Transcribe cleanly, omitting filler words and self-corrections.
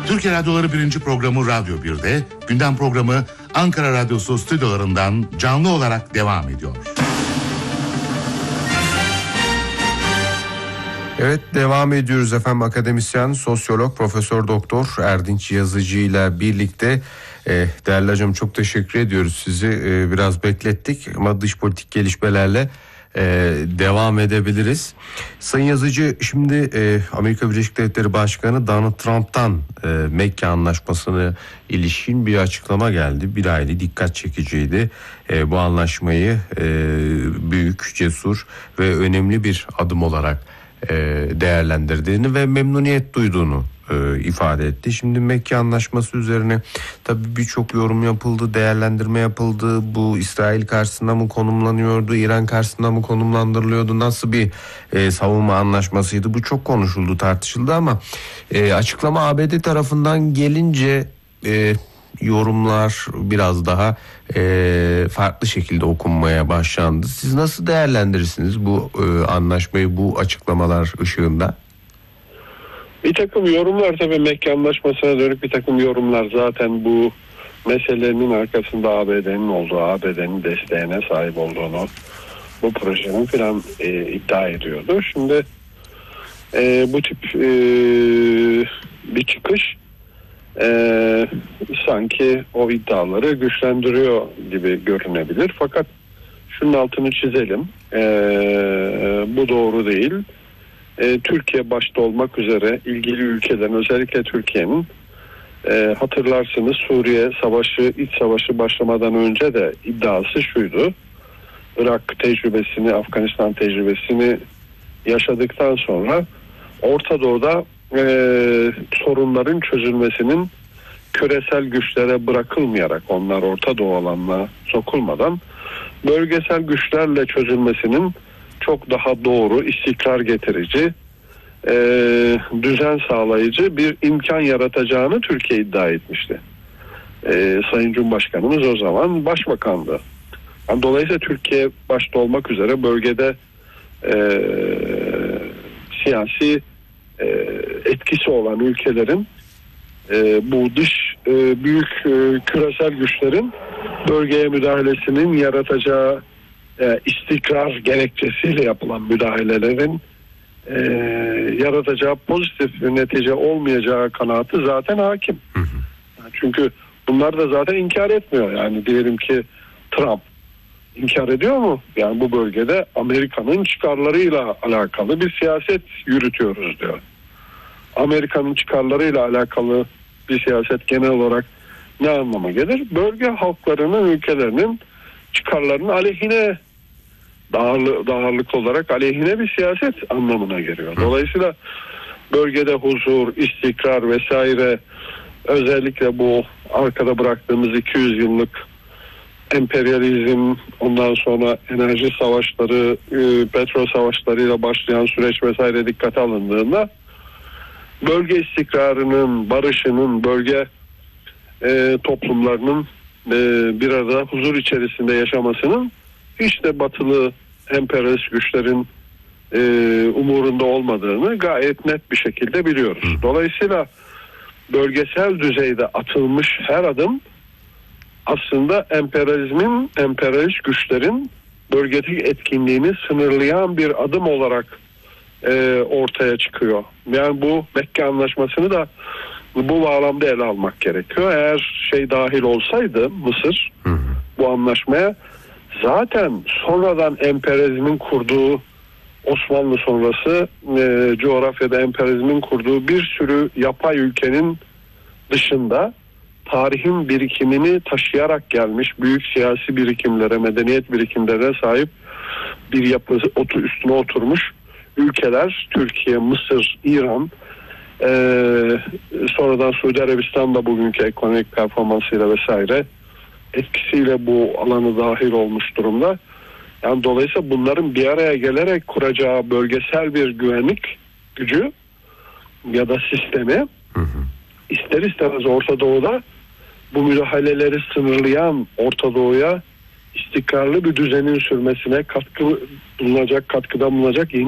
Türkiye Radyoları 1. programı Radyo 1'de, gündem programı Ankara Radyosu stüdyolarından canlı olarak devam ediyor. Evet, devam ediyoruz efendim. Akademisyen, sosyolog, Profesör Doktor Erdinç Yazıcı ile birlikte. Değerli hocam, çok teşekkür ediyoruz sizi. Biraz beklettik ama dış politik gelişmelerle devam edebiliriz. Sayın Yazıcı, şimdi Amerika Birleşik Devletleri Başkanı Donald Trump'tan Mekke Anlaşması'na ilişkin bir açıklama geldi. Bir hayli dikkat çekiciydi. Bu anlaşmayı büyük, cesur ve önemli bir adım olarak değerlendirdiğini ve memnuniyet duyduğunu ifade etti. Şimdi Mekke Anlaşması üzerine tabii birçok yorum yapıldı, değerlendirme yapıldı. Bu İsrail karşısında mı konumlanıyordu, İran karşısında mı konumlandırılıyordu, nasıl bir savunma anlaşmasıydı? Bu çok konuşuldu, tartışıldı ama açıklama ABD tarafından gelince yorumlar biraz daha farklı şekilde okunmaya başlandı. Siz nasıl değerlendirirsiniz bu anlaşmayı, bu açıklamalar ışığında? Bir takım yorumlar, tabii Mekke Anlaşması'na dönük bir takım yorumlar zaten bu meselenin arkasında ABD'nin olduğu, ABD'nin desteğine sahip olduğunu, bu projenin falan iddia ediyordu. Şimdi bu tip bir çıkış sanki o iddiaları güçlendiriyor gibi görünebilir. Fakat şunun altını çizelim. Bu doğru değil. Türkiye başta olmak üzere ilgili ülkelerin, özellikle Türkiye'nin hatırlarsınız Suriye Savaşı, iç savaşı başlamadan önce de iddiası şuydu. Irak tecrübesini, Afganistan tecrübesini yaşadıktan sonra Orta Doğu'da sorunların çözülmesinin küresel güçlere bırakılmayarak, onlar Orta Doğu alanına sokulmadan bölgesel güçlerle çözülmesinin çok daha doğru, istikrar getirici, düzen sağlayıcı bir imkan yaratacağını Türkiye iddia etmişti. Sayın Cumhurbaşkanımız o zaman başbakandı. Yani dolayısıyla Türkiye başta olmak üzere bölgede siyasi etkisi olan ülkelerin bu dış büyük küresel güçlerin bölgeye müdahalesinin yaratacağı istikrar gerekçesiyle yapılan müdahalelerin yaratacağı pozitif bir netice olmayacağı kanaati zaten hakim. Çünkü bunlar da zaten inkar etmiyor. Yani diyelim ki Trump inkar ediyor mu? Yani bu bölgede Amerika'nın çıkarlarıyla alakalı bir siyaset yürütüyoruz diyor. Amerika'nın çıkarlarıyla alakalı bir siyaset genel olarak ne anlama gelir? Bölge halklarının, ülkelerinin çıkarlarının aleyhine, ağırlıklı olarak aleyhine bir siyaset anlamına geliyor. Dolayısıyla bölgede huzur, istikrar vesaire, özellikle bu arkada bıraktığımız 200 yıllık emperyalizm, ondan sonra enerji savaşları, petrol savaşlarıyla başlayan süreç vesaire dikkate alındığında bölge istikrarının, barışının, bölge toplumlarının bir arada huzur içerisinde yaşamasının hiç de batılı emperyalist güçlerin umurunda olmadığını gayet net bir şekilde biliyoruz. Dolayısıyla bölgesel düzeyde atılmış her adım aslında emperyalizmin, emperyalist güçlerin bölgedeki etkinliğini sınırlayan bir adım olarak ortaya çıkıyor. Yani bu Mekke Anlaşması'nı da bu bağlamda ele almak gerekiyor. Eğer dahil olsaydı Mısır bu anlaşmaya, zaten sonradan emperyalizmin kurduğu, Osmanlı sonrası coğrafyada emperyalizmin kurduğu bir sürü yapay ülkenin dışında tarihin birikimini taşıyarak gelmiş büyük siyasi birikimlere, medeniyet birikimlere sahip bir yapı üstüne oturmuş ülkeler, Türkiye, Mısır, İran, sonradan Suudi Arabistan da bugünkü ekonomik performansıyla vesaire etkisiyle bu alanı dahil olmuş durumda. Yani dolayısıyla bunların bir araya gelerek kuracağı bölgesel bir güvenlik gücü ya da sistemi ister istemez Orta Doğu'da bu müdahaleleri sınırlayan, Orta Doğu'ya istikrarlı bir düzenin sürmesine katkıda bulunacak yeni